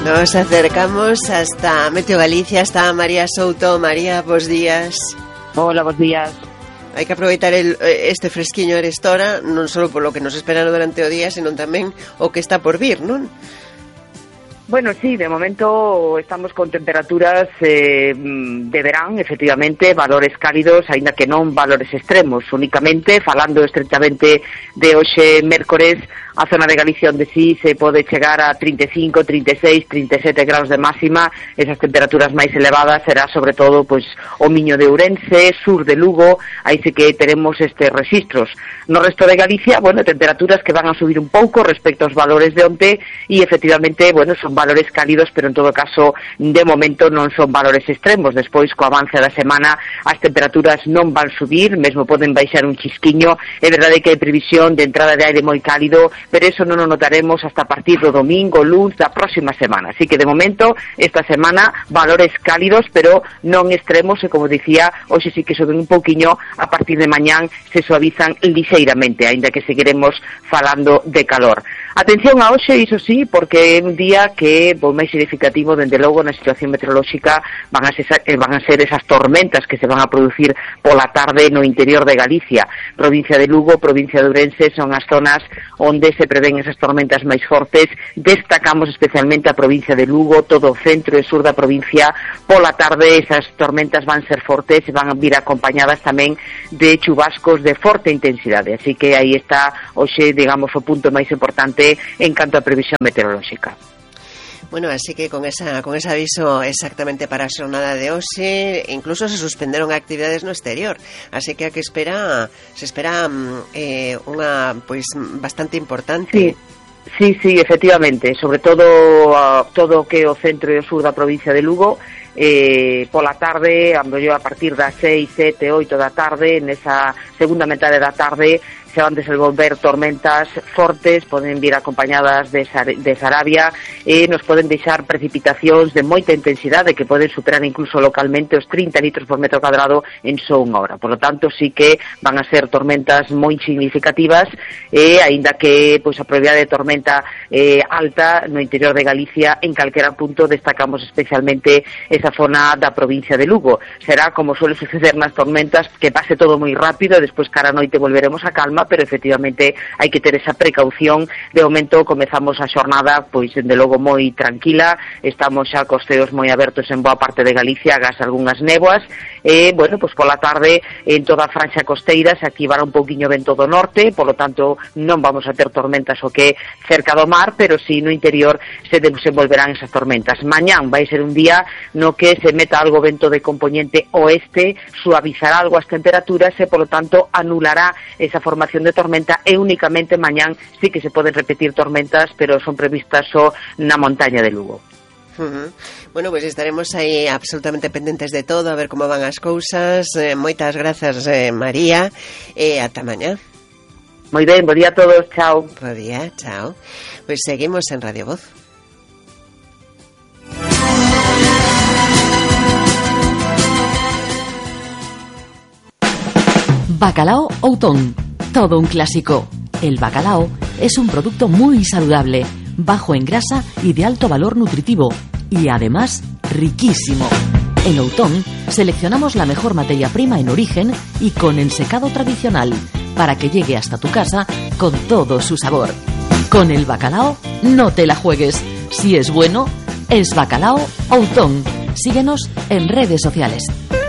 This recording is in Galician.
Nos acercamos hasta Meteo Galicia, hasta María Souto. María, bos días. Hola, bos días. Hai que aproveitar este fresquiño arestora, non só polo que nos esperan durante o día, senón tamén o que está por vir, non? Bueno, sí, de momento estamos con temperaturas de verán, efectivamente, valores cálidos, aínda que non valores extremos, únicamente, falando estrictamente de hoxe mércores, a zona de Galicia onde sí se pode chegar a 35, 36, 37 graus de máxima. Esas temperaturas máis elevadas será sobre todo pois o Miño de Ourense, sur de Lugo, aí sí que teremos estes rexistros. No resto de Galicia, bueno, temperaturas que van a subir un pouco respecto aos valores de onte e efectivamente, bueno, son valores cálidos, pero en todo caso, de momento non son valores extremos. Despois, co avance da semana, as temperaturas non van subir, mesmo poden baixar un chisquiño. É verdade que hai previsión de entrada de aire moi cálido, pero eso non o notaremos hasta a partir do domingo, luns da próxima semana. Así que, de momento, esta semana, valores cálidos, pero non extremos, e como dicía, hoxe sí que suben un pouquiño, a partir de mañán se suavizan lixeiramente, aínda que seguiremos falando de calor. Atención a hoxe, iso sí, porque é un día que, o máis significativo, dende logo, na situación meteorolóxica, van a ser esas tormentas que se van a producir pola tarde no interior de Galicia. Provincia de Lugo, provincia de Ourense, son as zonas onde se prevén esas tormentas máis fortes. Destacamos especialmente a provincia de Lugo, todo o centro e sur da provincia. Pola tarde esas tormentas van ser fortes e van a vir acompañadas tamén de chubascos de forte intensidade. Así que aí está hoxe, digamos, o punto máis importante en canto a previsión meteorolóxica. Bueno, así que con ese aviso exactamente para a xornada de hoxe, incluso se suspenderon actividades no exterior, así que se espera unha pois bastante importante. Sí, efectivamente, sobre todo todo o que é o centro e o sur da provincia de Lugo. Pola tarde, a partir das 6, 7, 8 da tarde, nesa segunda metade da tarde, se van desenvolver tormentas fortes, poden vir acompañadas de Sarabia e nos poden deixar precipitacións de moita intensidade que poden superar incluso localmente os 30 litros por metro cuadrado en só unha hora. Por lo tanto, sí que van a ser tormentas moi significativas e aínda que pois a probabilidade de tormenta alta no interior de Galicia, en calquera punto destacamos especialmente esa zona da provincia de Lugo. Será como suele suceder nas tormentas, que pase todo moi rápido e despois cara a noite volveremos a calma, pero efectivamente hai que ter esa precaución. De momento comezamos a xornada pois dende logo moi tranquila, estamos xa cos ceos moi abertos en boa parte de Galicia, agás algunhas néboas e, bueno, pois pola tarde en toda a franxa costeira se activará un pouquiño vento do norte, polo tanto non vamos a ter tormentas o que cerca do mar, pero si no interior se desenvolverán esas tormentas. Mañán vai ser un día no que se meta algo vento de componente oeste, suavizará algo as temperaturas e, polo tanto, anulará esa formación de tormenta e únicamente mañán sí que se poden repetir tormentas, pero son previstas só na montaña de Lugo. Bueno, pues estaremos aí absolutamente pendentes de todo, a ver como van as cousas. Moitas grazas, María, e ata mañá. Moi ben, bo día a todos, chao. Bo día, chao. Pues seguimos en Radio Voz. Bacalao Outón, todo un clásico. El bacalao es un producto muy saludable, bajo en grasa y de alto valor nutritivo, y además riquísimo. En Outón seleccionamos la mejor materia prima en origen y con ensecado tradicional, para que llegue hasta tu casa con todo su sabor. Con el bacalao no te la juegues. Si es bueno, es Bacalao Outón. Síguenos en redes sociales.